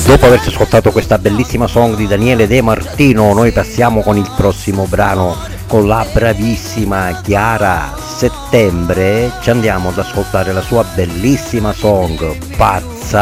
Dopo averci ascoltato questa bellissima song di Daniele De Martino, noi passiamo con il prossimo brano con la bravissima Chiara Settembre. Ci andiamo ad ascoltare la sua bellissima song Pazza.